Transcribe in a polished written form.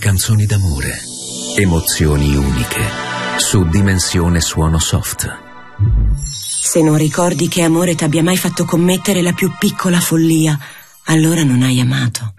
canzoni d'amore. Emozioni uniche. Su Dimensione Suono Soft. Se non ricordi che amore t'abbia mai fatto commettere la più piccola follia, allora non hai amato.